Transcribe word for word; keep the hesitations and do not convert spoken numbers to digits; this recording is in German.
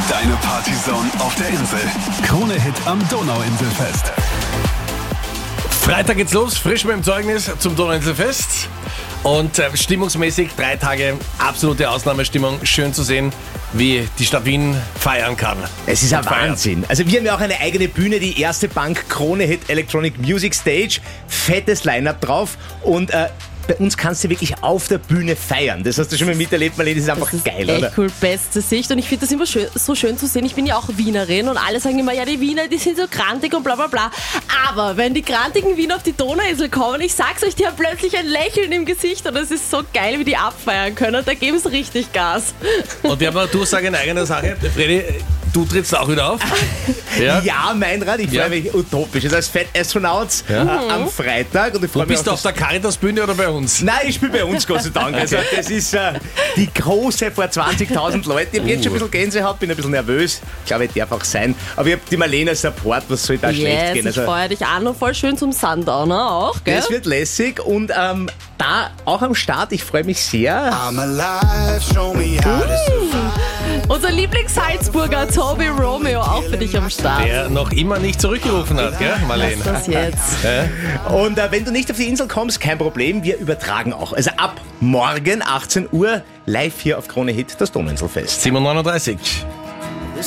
Deine Partyzone auf der Insel. Krone-Hit am Donauinselfest. Freitag geht's los, frisch mit dem Zeugnis zum Donauinselfest. Und äh, stimmungsmäßig drei Tage absolute Ausnahmestimmung. Schön zu sehen, wie die Stadt Wien feiern kann. Es ist ein Wahnsinn. Also wir haben ja auch eine eigene Bühne, die erste Bank Krone-Hit Electronic Music Stage. Fettes Line-Up drauf und äh, bei uns kannst du wirklich auf der Bühne feiern. Das hast du schon mal miterlebt, Marlene, das ist einfach Das ist geil, echt oder? cool, beste Sicht. Und ich finde das immer schön, so schön zu sehen. Ich bin ja auch Wienerin und alle sagen immer, ja, die Wiener, die sind so grantig und bla bla bla. Aber wenn die grantigen Wiener auf die Donauinsel kommen, ich sag's euch, die haben plötzlich ein Lächeln im Gesicht und es ist so geil, wie die abfeiern können. Da geben sie richtig Gas. Und wir haben eine Durchsage in eigener Sache. Freddy, du trittst auch wieder auf. Ja, ja Meinrad, ich freue Ja. mich utopisch. Also als Fat Astronauts Ja. äh, am Freitag. Und ich freue mich Bist du auf der Caritas-Bühne oder bei uns? Nein, ich spiele bei uns, Gott sei Dank. Also das ist äh, die große vor zwanzigtausend Leuten. Ich habe jetzt schon ein bisschen Gänsehaut, bin ein bisschen nervös. Ich glaube, ich darf auch sein. Aber ich habe die Marlene Support, was soll da schlecht Yes, gehen? ich freue dich an und voll schön zum Sundowner auch, gell? Das wird lässig und ähm, da auch am Start, ich freue mich sehr. I'm alive, show me how to survive. Unser Lieblings-Salzburger Toby Romeo auch für dich am Start. Der noch immer nicht zurückgerufen hat, gell, Marlene? Das jetzt. Und äh, wenn du nicht auf die Insel kommst, kein Problem, wir übertragen auch. Also ab morgen achtzehn Uhr live hier auf Krone Hit das Donauinselfest. sieben Uhr neununddreißig.